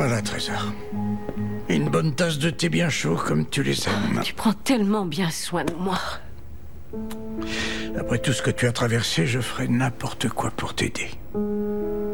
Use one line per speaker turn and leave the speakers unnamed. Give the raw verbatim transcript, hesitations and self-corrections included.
Voilà, Trésor. Une bonne tasse de thé bien chaud comme tu les aimes.
Tu prends tellement bien soin de moi.
Après tout ce que tu as traversé, je ferai n'importe quoi pour t'aider.